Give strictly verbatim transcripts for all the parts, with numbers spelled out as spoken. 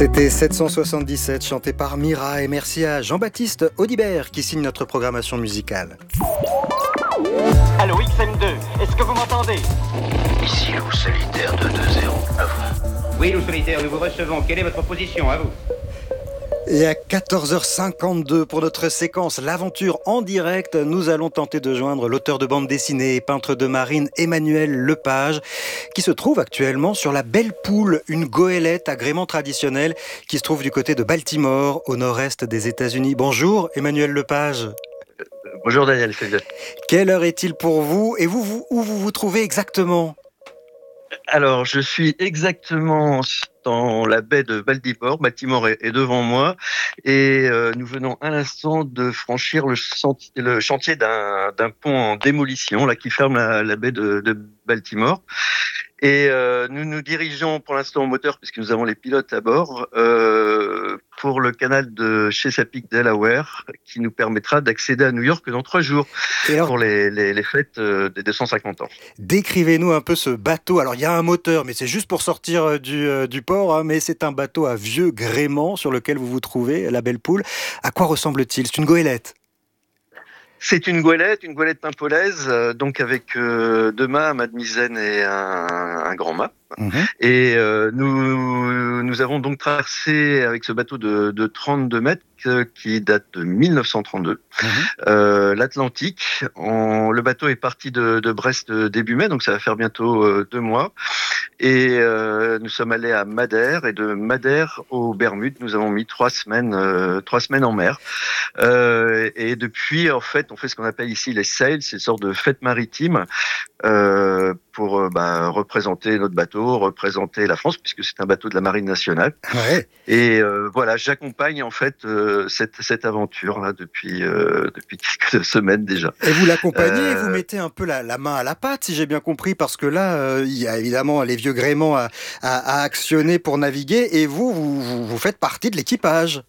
C'était sept cent soixante-dix-sept, chanté par Mira, et merci à Jean-Baptiste Audibert qui signe notre programmation musicale. Allô, X M deux, est-ce que vous m'entendez? Ici Loup Solitaire deux deux zéro, à vous. Oui, Loup Solitaire, nous vous recevons. Quelle est votre position? À vous. Et à quatorze heures cinquante-deux, pour notre séquence L'aventure en direct, nous allons tenter de joindre l'auteur de bande dessinée et peintre de marine Emmanuel Lepage, qui se trouve actuellement sur la Belle Poule, une goélette agrément traditionnelle qui se trouve du côté de Baltimore, au nord-est des États-Unis. Bonjour Emmanuel Lepage. Bonjour Daniel, c'est bien. Quelle heure est-il pour vous et vous, vous, où vous vous trouvez exactement? Alors, je suis exactement dans la baie de Baltimore. Baltimore est, est devant moi et euh, nous venons à l'instant de franchir le, senti- le chantier d'un, d'un pont en démolition là qui ferme la, la baie de, de Baltimore. Et euh, nous nous dirigeons pour l'instant au moteur, puisque nous avons les pilotes à bord, euh, pour le canal de Chesapeake, Delaware, qui nous permettra d'accéder à New York dans trois jours Et alors, pour les, les, les fêtes euh, des deux cent cinquante ans. décrivez-nous un peu ce bateau. Alors, il y a un moteur, mais c'est juste pour sortir euh, du, euh, du port, hein, mais c'est un bateau à vieux gréement sur lequel vous vous trouvez, la Belle Poule. À quoi ressemble-t-il? C'est une goélette. C'est une goélette, une goélette pimpolaise, euh, donc avec euh, deux mâts, un mât de misaine et un, un grand mât. Mhm. Et euh, nous, nous avons donc traversé avec ce bateau de, de trente-deux mètres euh, qui date de mille neuf cent trente-deux Mhm. euh, l'Atlantique. On- le bateau est parti de, de Brest début mai, donc ça va faire bientôt euh, deux mois. Et euh, nous sommes allés à Madère, et de Madère aux Bermudes, nous avons mis trois semaines, euh, trois semaines en mer. Euh, et depuis, en fait, on fait ce qu'on appelle ici les sails, c'est une sorte de fête maritime euh, pour euh, bah, représenter notre bateau, représenter la France, puisque c'est un bateau de la Marine nationale. Ouais. Et euh, voilà, j'accompagne en fait euh, cette, cette aventure là depuis euh, depuis quelques semaines déjà. Et vous l'accompagnez et vous Euh, mettez un peu la, la main à la pâte, si j'ai bien compris, parce que là, euh, il y a évidemment les vieux gréements à, à, à actionner pour naviguer, et vous, vous, vous, vous faites partie de l'équipage.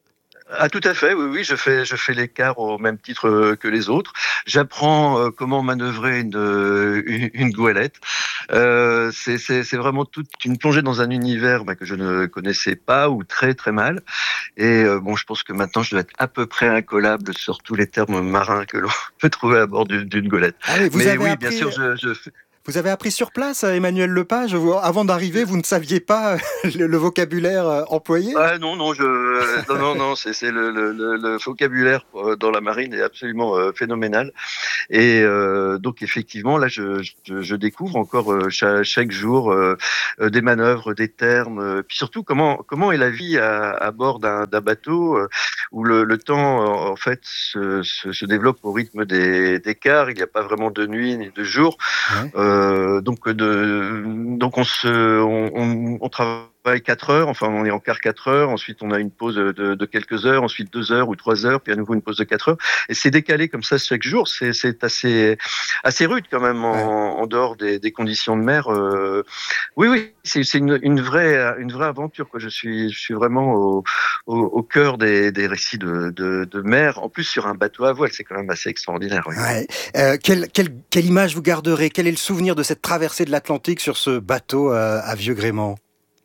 Ah tout à fait, oui, oui, je fais, je fais l'écart au même titre euh, que les autres. J'apprends euh, comment manœuvrer une, euh, une, une goélette. Euh, c'est, c'est, c'est vraiment toute une plongée dans un univers bah, que je ne connaissais pas ou très très mal. Et euh, bon, je pense que maintenant je dois être à peu près incollable sur tous les termes marins que l'on peut trouver à bord d'une, d'une goélette. Ah oui, vous Mais avez oui, bien appris, sûr, je, je fais. vous avez appris sur place, Emmanuel Lepage. Vous- avant d'arriver, vous ne saviez pas le, le vocabulaire euh, employé? Ah non, non, je, non, non, non, c'est, c'est le, le, le, le vocabulaire euh, dans la marine est absolument euh, phénoménal. Et euh, donc effectivement, là, je, je, je découvre encore euh, chaque, chaque jour euh, euh, des manœuvres, des termes, euh, puis surtout comment comment est la vie à, à bord d'un, d'un bateau euh, où le, le temps euh, en fait se, se, se développe au rythme des, des quarts. Il n'y a pas vraiment de nuit ni de jour. Ouais. Euh, donc de donc on se on, on, on travaille quatre heures, enfin on est en quart quatre heures, ensuite on a une pause de, de quelques heures, ensuite deux heures ou trois heures, puis à nouveau une pause de quatre heures, et c'est décalé comme ça chaque jour, c'est, c'est assez, assez rude quand même Ouais. en, en dehors des, des conditions de mer. Euh, oui, oui, c'est, c'est une, une, vraie, une vraie aventure, quoi. Je suis, je suis vraiment au, au, au cœur des, des récits de, de, de mer, en plus sur un bateau à voile, c'est quand même assez extraordinaire. Oui. Ouais. Euh, quelle, quelle, quelle image vous garderez? Quel est le souvenir de cette traversée de l'Atlantique sur ce bateau euh, à vieux gréement?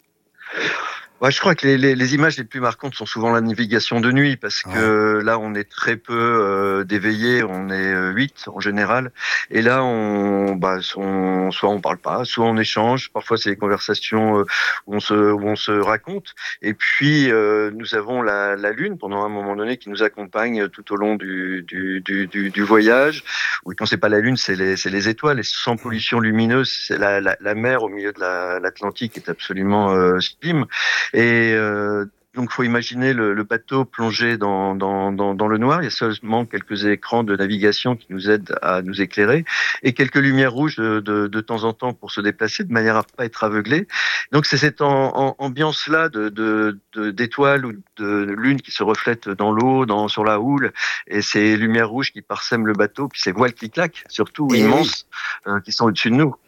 Ouais, je crois que les, les, les images les plus marquantes sont souvent la navigation de nuit, parce Ouais. que là on est très peu euh, d'éveillés, on est euh, huit en général, et là on, bah, on, soit on parle pas, soit on échange. Parfois c'est des conversations euh, où on se où on se raconte. Et puis euh, nous avons la, la lune pendant un moment donné qui nous accompagne tout au long du du du, du, du voyage. Ou quand c'est pas la lune, c'est les c'est les étoiles. Et sans pollution lumineuse, c'est la, la la mer au milieu de la, l'Atlantique est absolument euh, sublime. Et euh, donc, faut imaginer le, le bateau plongé dans, dans, dans, dans le noir. Il y a seulement quelques écrans de navigation qui nous aident à nous éclairer et quelques lumières rouges de, de, de temps en temps pour se déplacer de manière à pas être aveuglé. Donc, c'est cette en, en, ambiance-là de, de, de, d'étoiles ou de lune qui se reflète dans l'eau, dans, sur la houle, et ces lumières rouges qui parsèment le bateau, puis ces voiles qui claquent, surtout Et oui. immenses, euh, qui sont au-dessus de nous.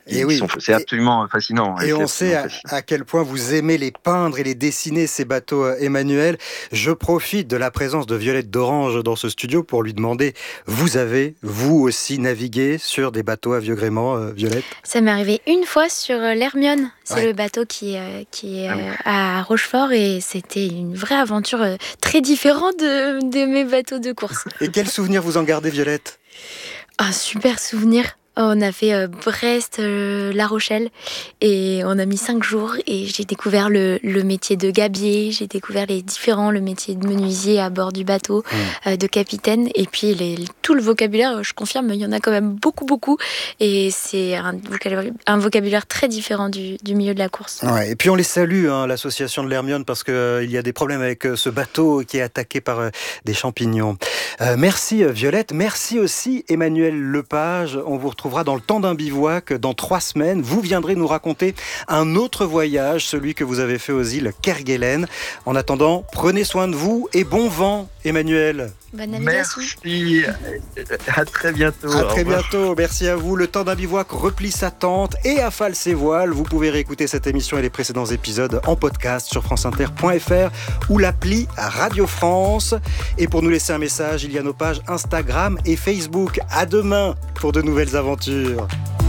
Et Ils oui. sont, c'est absolument fascinant. Et c'est on sait à, à quel point vous aimez les peindre et les dessiner, ces bateaux, Emmanuel. Je profite de la présence de Violette d'Orange dans ce studio pour lui demander, vous avez, vous aussi, navigué sur des bateaux à vieux gréement, euh, Violette? Ça m'est arrivé une fois sur euh, l'Hermione. C'est Ouais. le bateau qui, euh, qui est Ah oui. euh, à Rochefort et c'était une vraie aventure euh, très différente de, de mes bateaux de course. Et quel souvenir vous en gardez, Violette? Un super souvenir. On a fait euh, Brest, euh, La Rochelle et on a mis cinq jours et j'ai découvert le, le métier de gabier, j'ai découvert les différents, le métier de menuisier à bord du bateau, mmh. euh, de capitaine et puis les, tout le vocabulaire, je confirme, il y en a quand même beaucoup beaucoup et c'est un vocabulaire, un vocabulaire très différent du, du milieu de la course. Ouais, et puis on les salue, hein, l'association de l'Hermione, parce qu'il euh, y a des problèmes avec euh, ce bateau qui est attaqué par euh, des champignons. Euh, merci Violette, merci aussi Emmanuel Lepage, on vous retrouve dans le temps d'un bivouac dans trois semaines. Vous viendrez nous raconter un autre voyage, celui que vous avez fait aux îles Kerguelen. En attendant, prenez soin de vous et bon vent, Emmanuel. Bonne navigation. Merci. À très bientôt. À très bientôt. Merci à vous. Le temps d'un bivouac replie sa tente et affale ses voiles. Vous pouvez réécouter cette émission et les précédents épisodes en podcast sur franceinter point f r ou l'appli Radio France. Et pour nous laisser un message, il y a nos pages Instagram et Facebook. À demain pour de nouvelles aventures.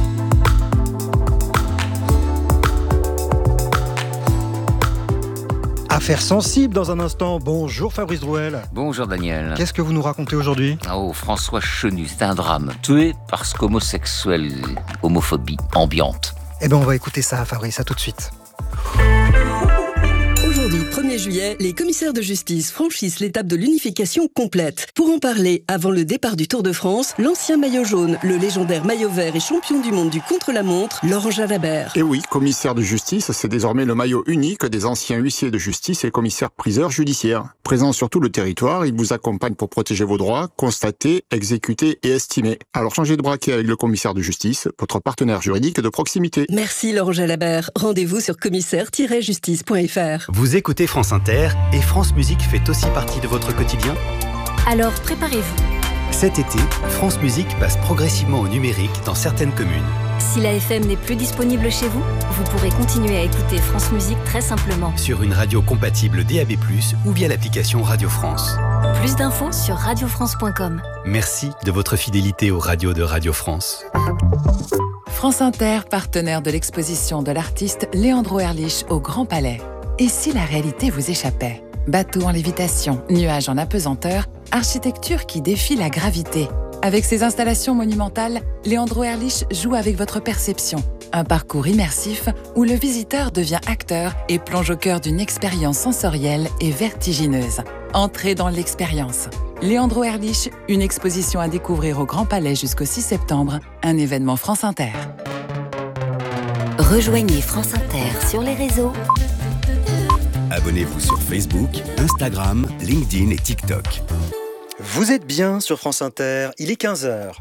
Affaire sensible dans un instant. Bonjour Fabrice Drouel. Bonjour Daniel. Qu'est-ce que vous nous racontez aujourd'hui? Oh, François Chenu, c'est un drame. Tué parce qu'homosexuel, homophobie ambiante. Eh bien on va écouter ça Fabrice, à tout de suite. Aujourd'hui, premier juillet, les commissaires de justice franchissent l'étape de l'unification complète. Pour en parler, avant le départ du Tour de France, l'ancien maillot jaune, le légendaire maillot vert et champion du monde du contre-la-montre, Laurent Jalabert. Et oui, commissaire de justice, c'est désormais le maillot unique des anciens huissiers de justice et commissaires-priseurs judiciaires. Présents sur tout le territoire, ils vous accompagnent pour protéger vos droits, constater, exécuter et estimer. Alors changez de braquet avec le commissaire de justice, votre partenaire juridique de proximité. Merci Laurent Jalabert. Rendez-vous sur commissaire tiret justice point f r. Vous écoutez France Inter et France Musique fait aussi partie de votre quotidien? Alors préparez-vous. Cet été, France Musique passe progressivement au numérique dans certaines communes. Si la F M n'est plus disponible chez vous, vous pourrez continuer à écouter France Musique très simplement. Sur une radio compatible D A B plus, ou via l'application Radio France. Plus d'infos sur radio france point com. Merci de votre fidélité aux radios de Radio France. France Inter, partenaire de l'exposition de l'artiste Leandro Erlich au Grand Palais. Et si la réalité vous échappait? Bateau en lévitation, nuages en apesanteur, architecture qui défie la gravité. Avec ses installations monumentales, Leandro Erlich joue avec votre perception. Un parcours immersif où le visiteur devient acteur et plonge au cœur d'une expérience sensorielle et vertigineuse. Entrez dans l'expérience. Leandro Erlich, une exposition à découvrir au Grand Palais jusqu'au six septembre, un événement France Inter. Rejoignez France Inter sur les réseaux. Abonnez-vous sur Facebook, Instagram, LinkedIn et TikTok. Vous êtes bien sur France Inter, il est quinze heures.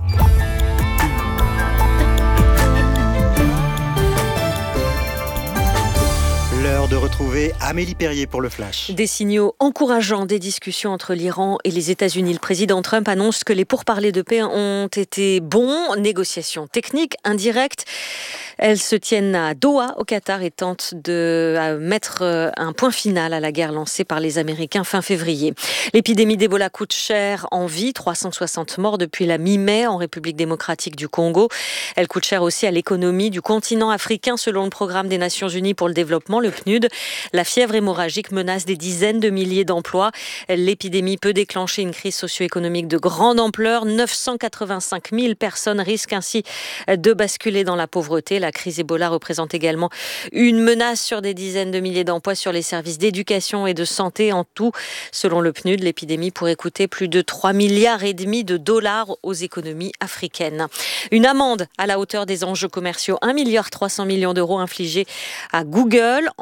L'heure de retrouver Amélie Perrier pour le Flash. Des signaux encourageants des discussions entre l'Iran et les États-Unis. Le président Trump annonce que les pourparlers de paix ont été bons. Négociations techniques, indirectes. Elles se tiennent à Doha, au Qatar, et tentent de mettre un point final à la guerre lancée par les Américains fin février. L'épidémie d'Ebola coûte cher en vie, trois cent soixante morts depuis la mi-mai en République démocratique du Congo. Elle coûte cher aussi à l'économie du continent africain, selon le programme des Nations Unies pour le développement, le P N U D. La fièvre hémorragique menace des dizaines de milliers d'emplois. L'épidémie peut déclencher une crise socio-économique de grande ampleur. neuf cent quatre-vingt-cinq mille personnes risquent ainsi de basculer dans la pauvreté. La crise Ebola représente également une menace sur des dizaines de milliers d'emplois sur les services d'éducation et de santé. En tout, selon le P N U D, l'épidémie pourrait coûter plus de trois milliards et demi de dollars aux économies africaines. Une amende à la hauteur des enjeux commerciaux, un milliard trois cents millions d'euros infligée à Google en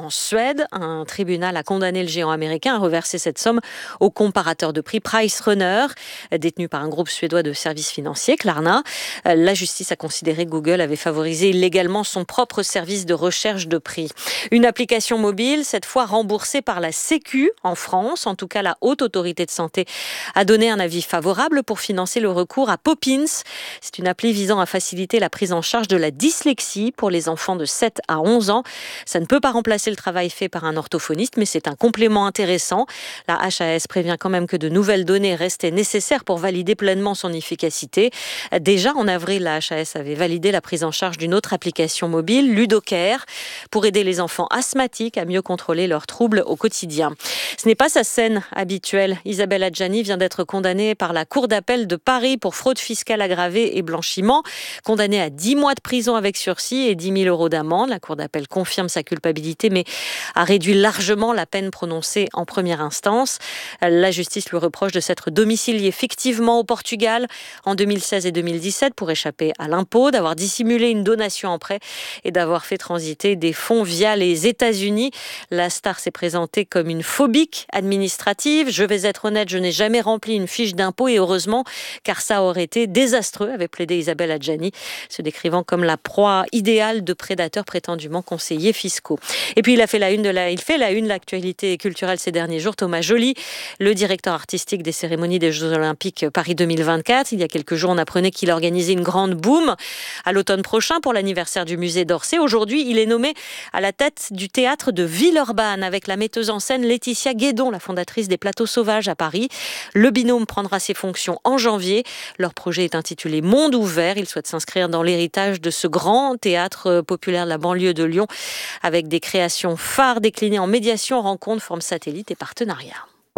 en Suède. Un tribunal a condamné le géant américain à reverser cette somme au comparateur de prix PriceRunner, détenu par un groupe suédois de services financiers, Klarna. La justice a considéré que Google avait favorisé illégalement son propre service de recherche de prix. Une application mobile, cette fois remboursée par la Sécu en France. En tout cas, la Haute Autorité de Santé a donné un avis favorable pour financer le recours à Poppins. C'est une appli visant à faciliter la prise en charge de la dyslexie pour les enfants de sept à onze ans. Ça ne peut pas remplacer le travail fait par un orthophoniste, mais c'est un complément intéressant. La H A S prévient quand même que de nouvelles données restaient nécessaires pour valider pleinement son efficacité. Déjà, en avril, la H A S avait validé la prise en charge d'une autre application mobile, Ludocare, pour aider les enfants asthmatiques à mieux contrôler leurs troubles au quotidien. Ce n'est pas sa scène habituelle. Isabelle Adjani vient d'être condamnée par la Cour d'appel de Paris pour fraude fiscale aggravée et blanchiment. Condamnée à dix mois de prison avec sursis et dix mille euros d'amende. La Cour d'appel confirme sa culpabilité, mais a réduit largement la peine prononcée en première instance. La justice lui reproche de s'être domicilié fictivement au Portugal en deux mille seize et deux mille dix-sept pour échapper à l'impôt, d'avoir dissimulé une donation en prêt et d'avoir fait transiter des fonds via les États-Unis. La star s'est présentée comme une phobique administrative. Je vais être honnête, je n'ai jamais rempli une fiche d'impôt et heureusement, car ça aurait été désastreux, avait plaidé Isabelle Adjani, se décrivant comme la proie idéale de prédateurs prétendument conseillers fiscaux. Et puis il a fait la une de la, il fait la une de l'actualité culturelle ces derniers jours. Thomas Joly, le directeur artistique des cérémonies des Jeux Olympiques Paris deux mille vingt-quatre. Il y a quelques jours, on apprenait qu'il organisait une grande boum à l'automne prochain pour l'anniversaire du musée d'Orsay. Aujourd'hui, il est nommé à la tête du théâtre de Villeurbanne avec la metteuse en scène Laetitia Guédon, la fondatrice des Plateaux Sauvages à Paris. Le binôme prendra ses fonctions en janvier. Leur projet est intitulé Monde ouvert. Il souhaite s'inscrire dans l'héritage de ce grand théâtre populaire de la banlieue de Lyon avec des créations phares déclinées en médiation, rencontres, formes satellites et partenariats.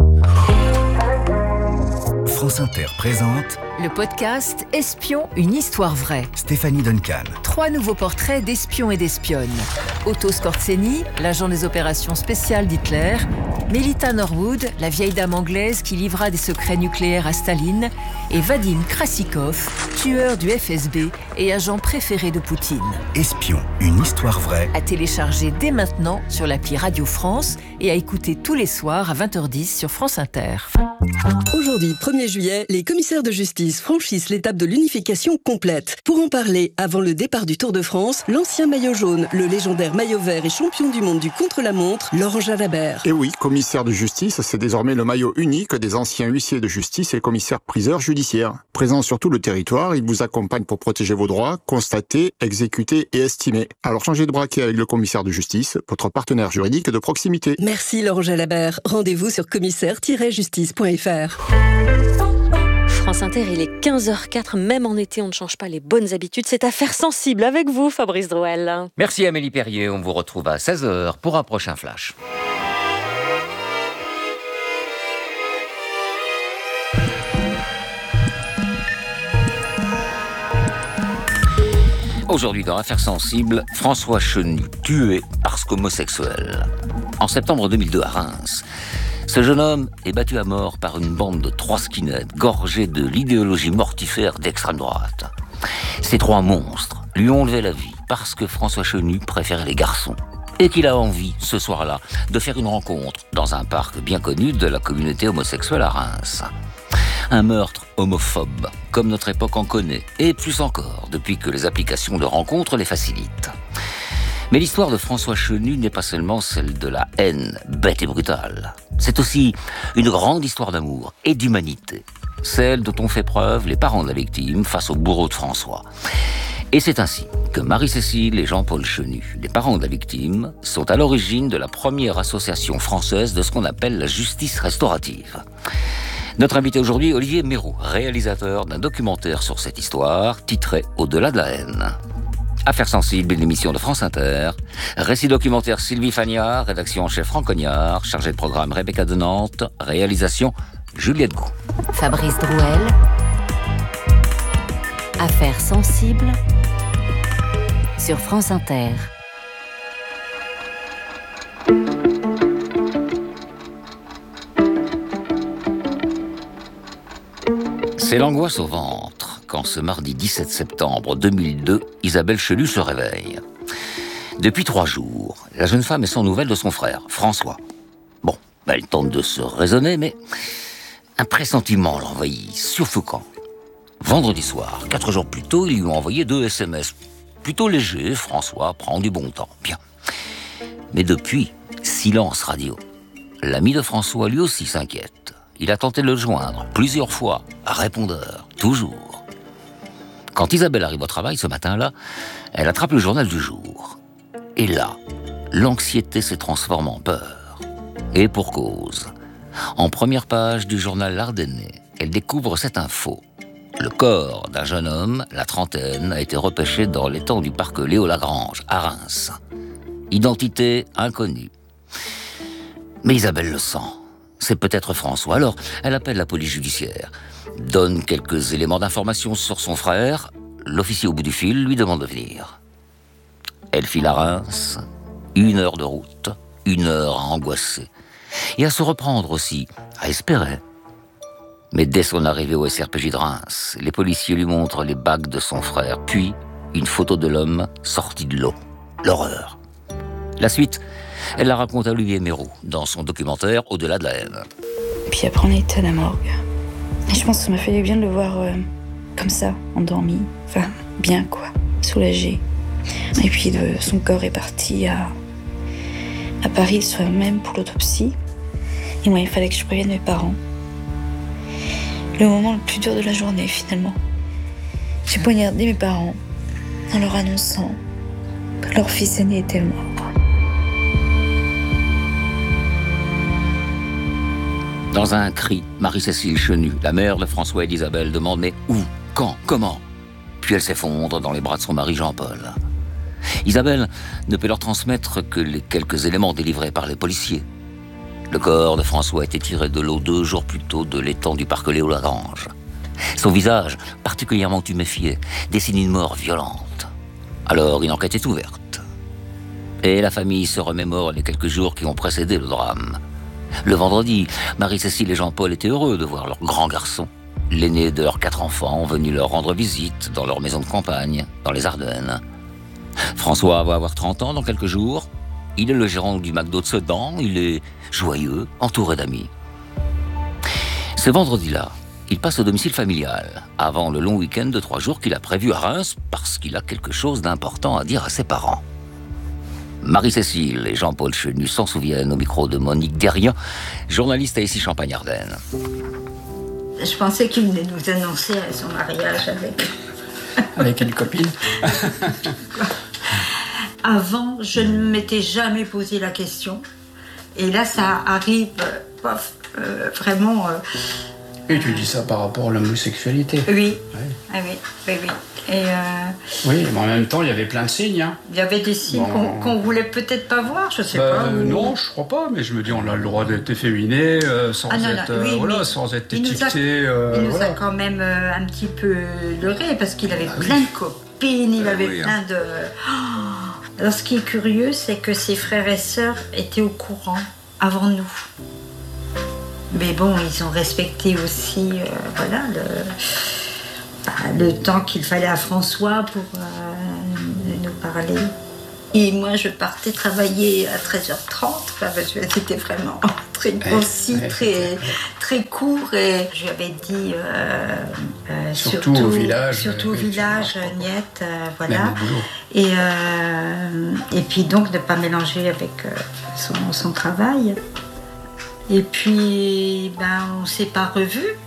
France Inter présente le podcast Espion, une histoire vraie. Stéphanie Duncan. Trois nouveaux portraits d'espions et d'espionnes. Otto Skorzeny, l'agent des opérations spéciales d'Hitler. Melita Norwood, la vieille dame anglaise qui livra des secrets nucléaires à Staline. Et Vadim Krasikov, tueur du F S B et agent préféré de Poutine. Espion, une histoire vraie. À télécharger dès maintenant sur l'appli Radio France et à écouter tous les soirs à vingt heures dix sur France Inter. Aujourd'hui, premier juillet, les commissaires de justice franchissent l'étape de l'unification complète. Pour en parler, avant le départ du Tour de France, l'ancien maillot jaune, le légendaire maillot vert et champion du monde du contre-la-montre, Laurent Jalabert. Et oui, commissaire de justice, c'est désormais le maillot unique des anciens huissiers de justice et commissaires-priseurs judiciaires. Présent sur tout le territoire, il vous accompagne pour protéger vos droits, constater, exécuter et estimer. Alors changez de braquet avec le commissaire de justice, votre partenaire juridique de proximité. Merci Laurent Jalabert. Rendez-vous sur commissaire tiret justice point f r. France Inter, il est quinze heures quatre, même en été, on ne change pas les bonnes habitudes. C'est affaire sensible avec vous, Fabrice Drouel. Merci Amélie Perrier, on vous retrouve à seize heures pour un prochain flash. Aujourd'hui dans Affaires sensibles, François Chenu, tué parce qu'homosexuel. En septembre deux mille deux à Reims, ce jeune homme est battu à mort par une bande de trois skinheads gorgés de l'idéologie mortifère d'extrême droite. Ces trois monstres lui ont enlevé la vie parce que François Chenu préférait les garçons et qu'il a envie, ce soir-là, de faire une rencontre dans un parc bien connu de la communauté homosexuelle à Reims. Un meurtre homophobe, comme notre époque en connaît, et plus encore depuis que les applications de rencontres les facilitent. Mais l'histoire de François Chenu n'est pas seulement celle de la haine bête et brutale. C'est aussi une grande histoire d'amour et d'humanité, celle dont ont fait preuve les parents de la victime face au bourreau de François. Et c'est ainsi que Marie-Cécile et Jean-Paul Chenu, les parents de la victime, sont à l'origine de la première association française de ce qu'on appelle la justice restaurative. Notre invité aujourd'hui, Olivier Méraud, réalisateur d'un documentaire sur cette histoire, titré « Au-delà de la haine ». Affaires sensibles, une émission de France Inter. Récit documentaire Sylvie Fagnard, rédaction en chef Franck Cognard, chargé de programme Rebecca de Nantes, réalisation Juliette Gou. Fabrice Drouel. Affaires sensibles sur France Inter. C'est l'angoisse au ventre quand ce mardi dix-sept septembre deux mille deux, Isabelle Chenu se réveille. Depuis trois jours, la jeune femme est sans nouvelles de son frère, François. Bon, elle tente de se raisonner, mais un pressentiment l'envahit, suffocant. Vendredi soir, quatre jours plus tôt, ils lui ont envoyé deux S M S. Plutôt légers, François prend du bon temps. Bien. Mais depuis, silence radio. L'ami de François, lui aussi, s'inquiète. Il a tenté de le joindre plusieurs fois, à répondeur, toujours. Quand Isabelle arrive au travail ce matin-là, elle attrape le journal du jour. Et là, l'anxiété se transforme en peur. Et pour cause. En première page du journal L'Ardennais, elle découvre cette info. Le corps d'un jeune homme, la trentaine, a été repêché dans l'étang du parc Léo-Lagrange, à Reims. Identité inconnue. Mais Isabelle le sent. C'est peut-être François. Alors, elle appelle la police judiciaire, donne quelques éléments d'information sur son frère. L'officier au bout du fil lui demande de venir. Elle file à Reims, une heure de route, une heure à angoisser. Et à se reprendre aussi, à espérer. Mais dès son arrivée au S R P J de Reims, les policiers lui montrent les bagues de son frère, puis une photo de l'homme sorti de l'eau. L'horreur. La suite, elle la raconte à Olivier Mérou dans son documentaire Au-delà de la haine. Puis après, on était à la morgue. Et je pense que ça m'a fait du bien de le voir euh, comme ça, endormi. Enfin, bien quoi, soulagé. Et puis de, son corps est parti à, à Paris le soir même pour l'autopsie. Et moi, il fallait que je prévienne mes parents. Le moment le plus dur de la journée, finalement. J'ai poignardé mes parents en leur annonçant que leur fils aîné était mort. Dans un cri, Marie-Cécile Chenu, la mère de François et d'Isabelle, demande mais où, quand, comment? Puis elle s'effondre dans les bras de son mari Jean-Paul. Isabelle ne peut leur transmettre que les quelques éléments délivrés par les policiers. Le corps de François a été tiré de l'eau deux jours plus tôt de l'étang du parc Léo-Lagrange. Son visage, particulièrement tuméfié, dessine une mort violente. Alors une enquête est ouverte. Et la famille se remémore les quelques jours qui ont précédé le drame. Le vendredi, Marie-Cécile et Jean-Paul étaient heureux de voir leur grand garçon, l'aîné de leurs quatre enfants, venu leur rendre visite dans leur maison de campagne, dans les Ardennes. François va avoir trente ans dans quelques jours. Il est le gérant du McDo de Sedan, il est joyeux, entouré d'amis. Ce vendredi-là, il passe au domicile familial, avant le long week-end de trois jours qu'il a prévu à Reims, parce qu'il a quelque chose d'important à dire à ses parents. Marie-Cécile et Jean-Paul Chenu s'en souviennent au micro de Monique Derrien, journaliste à Ici Champagne-Ardenne. Je pensais qu'il venait nous annoncer son mariage avec... avec une copine. Avant, je ne m'étais jamais posé la question. Et là, ça arrive, pof, euh, vraiment... Euh... Et tu dis ça par rapport à l'homosexualité. Oui, ouais. ah, oui, oui, oui. Et euh... oui, mais en même temps, il y avait plein de signes. Hein. Il y avait des signes bon... qu'on qu'on voulait peut-être pas voir, je sais bah, pas. Ou... Non, je crois pas, mais je me dis, on a le droit d'être efféminé euh, sans, ah, non, non, être, oui, euh, voilà, sans être il étiqueté. Nous a, euh, il nous voilà. a quand même euh, un petit peu leurré, parce qu'il avait ah, plein oui. de copines, il ah, avait oui, plein hein. de... Oh. Alors, ce qui est curieux, c'est que ses frères et sœurs étaient au courant avant nous. Mais bon, ils ont respecté aussi euh, voilà, le, bah, le temps qu'il fallait à François pour euh, nous parler. Et moi, je partais travailler à treize heures trente, parce que c'était vraiment très concis, très, très court. Et je lui avais dit, euh, euh, surtout, surtout au village, surtout au village, Niette, euh, voilà. Et, euh, et puis donc, ne pas mélanger avec euh, son, son travail. Et puis, ben, on ne s'est pas revus.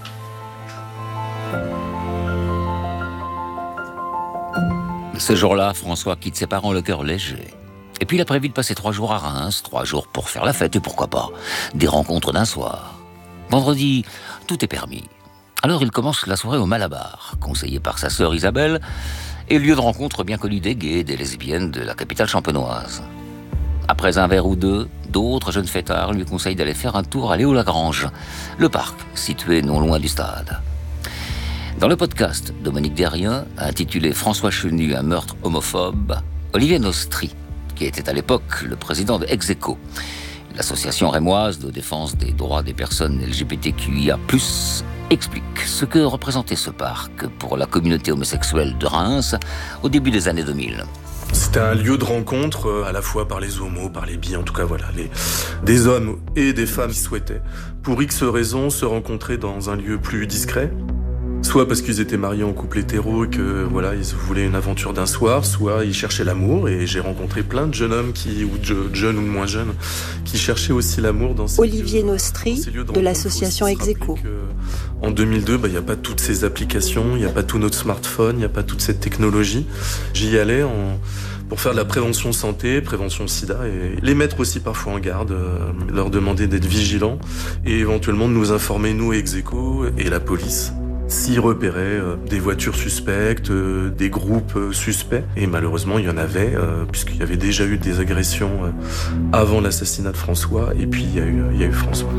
Ce jour-là, François quitte ses parents le cœur léger. Et puis il a prévu de passer trois jours à Reims, trois jours pour faire la fête et pourquoi pas, des rencontres d'un soir. Vendredi, tout est permis. Alors il commence la soirée au Malabar, conseillé par sa sœur Isabelle, et lieu de rencontre bien connu des gays et des lesbiennes de la capitale champenoise. Après un verre ou deux, d'autres jeunes fêtards lui conseillent d'aller faire un tour à Léo-Lagrange, le parc situé non loin du stade. Dans le podcast de Monique Derrien, intitulé « François Chenu, un meurtre homophobe », Olivier Nostri, qui était à l'époque le président de Execo, l'association rémoise de défense des droits des personnes L G B T Q I A plus, explique ce que représentait ce parc pour la communauté homosexuelle de Reims au début des années deux mille. C'était un lieu de rencontre, à la fois par les homos, par les bi, en tout cas voilà, les, des hommes et des femmes qui souhaitaient, pour X raisons, se rencontrer dans un lieu plus discret. Soit parce qu'ils étaient mariés en couple hétéro et que voilà, ils voulaient une aventure d'un soir, soit ils cherchaient l'amour. Et j'ai rencontré plein de jeunes hommes qui, ou de jeunes ou de moins jeunes, qui cherchaient aussi l'amour dans ces Olivier lieux, Nostri dans ces lieux de, de l'association Ex Aequo. En deux mille deux, il bah, n'y a pas toutes ces applications, il n'y a pas tout notre smartphone, il n'y a pas toute cette technologie. J'y allais en, pour faire de la prévention santé, prévention sida, et les mettre aussi parfois en garde, euh, leur demander d'être vigilants et éventuellement de nous informer, nous, Ex Aequo et la police, s'ils repéraient euh, des voitures suspectes, euh, des groupes euh, suspects. Et malheureusement, il y en avait, euh, puisqu'il y avait déjà eu des agressions euh, avant l'assassinat de François, et puis il y a eu, il y a eu François.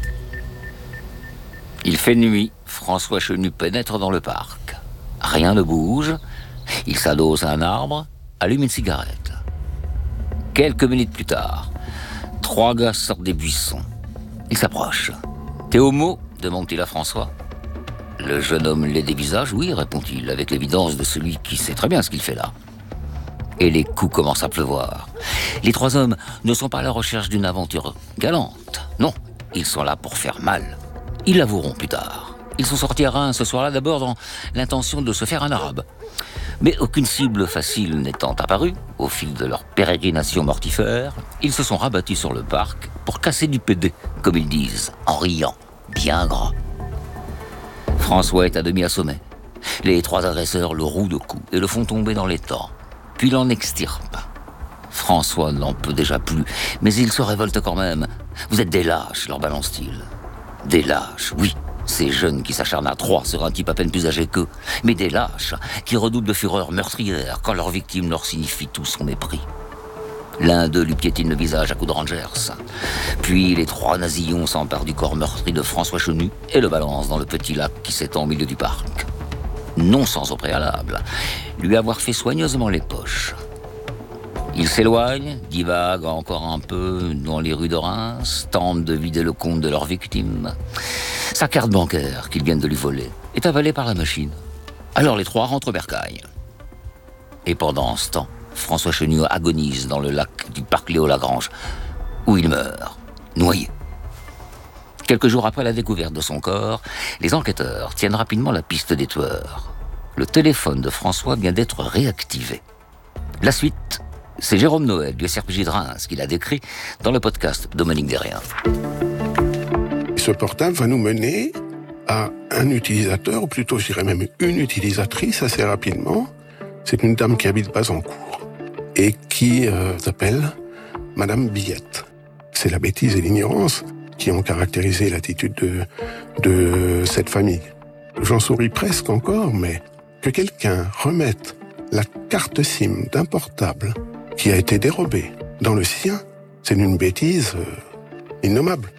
Il fait nuit, François Chenu pénètre dans le parc. Rien ne bouge, il s'adosse à un arbre, allume une cigarette. Quelques minutes plus tard, trois gars sortent des buissons. Ils s'approchent. « T'es homo ?» demande-t-il à François. Le jeune homme les dévisage. « Oui », répond-il, avec l'évidence de celui qui sait très bien ce qu'il fait là. Et les coups commencent à pleuvoir. Les trois hommes ne sont pas à la recherche d'une aventure galante. Non, ils sont là pour faire mal. Ils l'avoueront plus tard. Ils sont sortis à Reims ce soir-là d'abord dans l'intention de se faire un arabe. Mais aucune cible facile n'étant apparue, au fil de leur pérégrination mortifère, ils se sont rabattus sur le parc pour casser du pédé, comme ils disent, en riant, bien gras. François est à demi assommé. Les trois agresseurs le rouent de coups et le font tomber dans l'étang. Puis l'en extirpent. François n'en peut déjà plus, mais il se révolte quand même. « Vous êtes des lâches », leur balance-t-il. Des lâches, oui. Ces jeunes qui s'acharnent à trois sur un type à peine plus âgé qu'eux, mais des lâches qui redoublent de fureur meurtrière quand leur victime leur signifie tout son mépris. L'un d'eux lui piétine le visage à coups de rangers. Puis les trois nasillons s'emparent du corps meurtri de François Chenu et le balancent dans le petit lac qui s'étend au milieu du parc. Non sans au préalable lui avoir fait soigneusement les poches. Ils s'éloignent, divaguent encore un peu dans les rues de Reims, tentent de vider le compte de leur victime. Sa carte bancaire, qu'ils viennent de lui voler, est avalée par la machine. Alors les trois rentrent au bercail. Et pendant ce temps, François Chenu agonise dans le lac du parc Léo-Lagrange, où il meurt, noyé. Quelques jours après la découverte de son corps, les enquêteurs tiennent rapidement la piste des tueurs. Le téléphone de François vient d'être réactivé. La suite, c'est Jérôme Noël du S R P J de Reims qui l'a décrit dans le podcast Dominique Derrien. Ce portable va nous mener à un utilisateur, ou plutôt je dirais même une utilisatrice assez rapidement. C'est une dame qui habite Bazancourt et qui euh, s'appelle Madame Billette. C'est la bêtise et l'ignorance qui ont caractérisé l'attitude de, de cette famille. J'en souris presque encore, mais que quelqu'un remette la carte SIM d'un portable qui a été dérobé dans le sien, c'est une bêtise euh, innommable.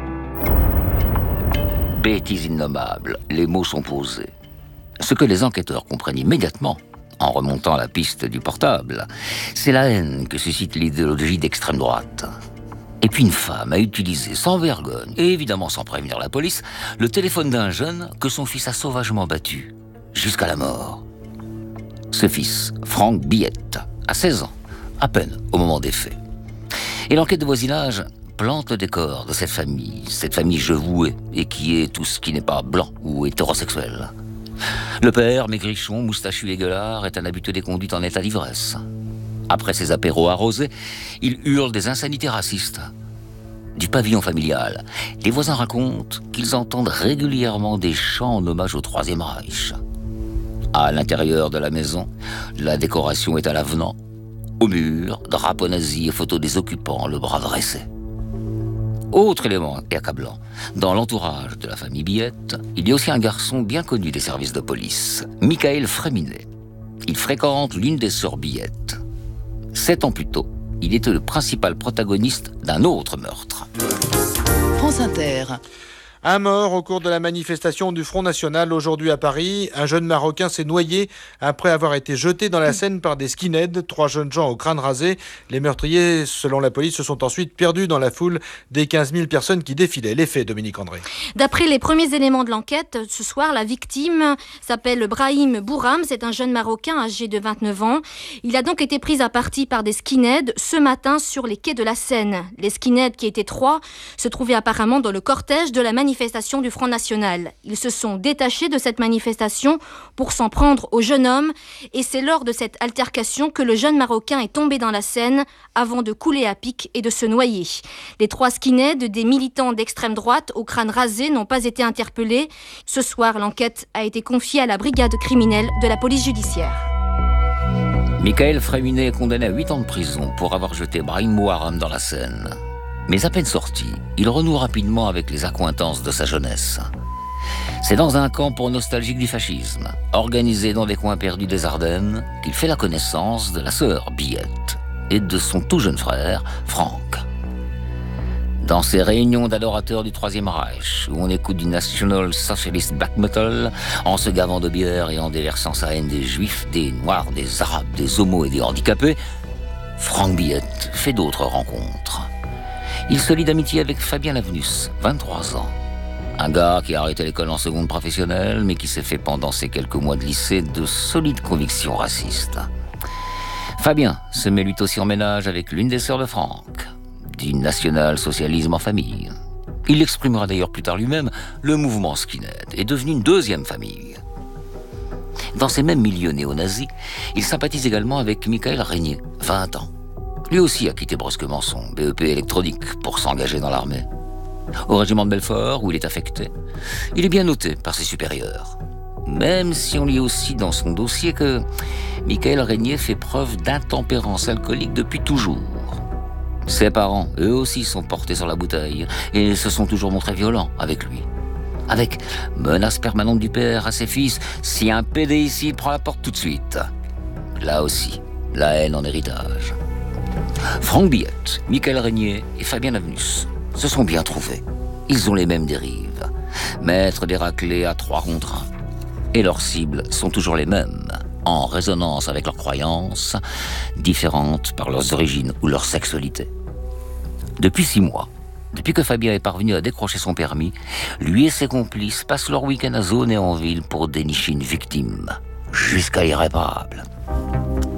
Bêtise innommable, les mots sont posés. Ce que les enquêteurs comprennent immédiatement, en remontant la piste du portable, c'est la haine que suscite l'idéologie d'extrême droite. Et puis une femme a utilisé sans vergogne, et évidemment sans prévenir la police, le téléphone d'un jeune que son fils a sauvagement battu, jusqu'à la mort. Ce fils, Franck Billette, a seize ans, à peine au moment des faits. Et l'enquête de voisinage plante le décor de cette famille, cette famille jevouée, et qui est tout ce qui n'est pas blanc ou hétérosexuel. Le père, maigrichon, moustachu et gueulard, est un habitué des conduites en état d'ivresse. Après ses apéros arrosés, il hurle des insanités racistes. Du pavillon familial, les voisins racontent qu'ils entendent régulièrement des chants en hommage au Troisième Reich. À l'intérieur de la maison, la décoration est à l'avenant. Au mur, drapeau nazi et photos des occupants, le bras dressé. Autre élément accablant, dans l'entourage de la famille Billette, il y a aussi un garçon bien connu des services de police, Michael Fréminet. Il fréquente l'une des sœurs Billette. Sept ans plus tôt, il était le principal protagoniste d'un autre meurtre. France Inter. Un mort au cours de la manifestation du Front National aujourd'hui à Paris. Un jeune Marocain s'est noyé après avoir été jeté dans la Seine par des skinheads. Trois jeunes gens au crâne rasé. Les meurtriers, selon la police, se sont ensuite perdus dans la foule des quinze mille personnes qui défilaient. Les faits, Dominique André. D'après les premiers éléments de l'enquête, ce soir, la victime s'appelle Brahim Bouram. C'est un jeune Marocain âgé de vingt-neuf ans. Il a donc été pris à partie par des skinheads ce matin sur les quais de la Seine. Les skinheads, qui étaient trois, se trouvaient apparemment dans le cortège de la manifestation manifestation du Front National. Ils se sont détachés de cette manifestation pour s'en prendre au jeune homme et c'est lors de cette altercation que le jeune Marocain est tombé dans la Seine avant de couler à pic et de se noyer. Les trois skinheads, des militants d'extrême droite au crâne rasé, n'ont pas été interpellés. Ce soir, l'enquête a été confiée à la brigade criminelle de la police judiciaire. Michael Fréminet est condamné à huit ans de prison pour avoir jeté Brahim Bouram dans la Seine. Mais à peine sorti, il renoue rapidement avec les accointances de sa jeunesse. C'est dans un camp pour nostalgiques du fascisme, organisé dans des coins perdus des Ardennes, qu'il fait la connaissance de la sœur Billette et de son tout jeune frère, Franck. Dans ces réunions d'adorateurs du Troisième Reich, où on écoute du National Socialist Black Metal, en se gavant de bière et en déversant sa haine des Juifs, des Noirs, des Arabes, des Homos et des handicapés, Franck Billette fait d'autres rencontres. Il se lie d'amitié avec Fabien Lavenus, vingt-trois ans. Un gars qui a arrêté l'école en seconde professionnelle, mais qui s'est fait pendant ces quelques mois de lycée de solides convictions racistes. Fabien se met lui aussi en ménage avec l'une des sœurs de Franck, du national-socialisme en famille. Il exprimera d'ailleurs plus tard lui-même, le mouvement skinhead est devenu une deuxième famille. Dans ces mêmes milieux néo-nazis, il sympathise également avec Michael Régnier, vingt ans. Lui aussi a quitté brusquement son B E P électronique pour s'engager dans l'armée. Au régiment de Belfort, où il est affecté, il est bien noté par ses supérieurs. Même si on lit aussi dans son dossier que Michael Régnier fait preuve d'intempérance alcoolique depuis toujours. Ses parents, eux aussi, sont portés sur la bouteille et se sont toujours montrés violents avec lui. Avec menace permanente du père à ses fils, si un P D ici prend la porte tout de suite. Là aussi, la haine en héritage. Franck Billette, Michael Régnier et Fabien Lavenus se sont bien trouvés. Ils ont les mêmes dérives. Maîtres des raclés à trois contre un. Et leurs cibles sont toujours les mêmes, en résonance avec leurs croyances, différentes par leurs origines ou leur sexualité. Depuis six mois, depuis que Fabien est parvenu à décrocher son permis, lui et ses complices passent leur week-end à zone et en ville pour dénicher une victime, jusqu'à l'irréparable.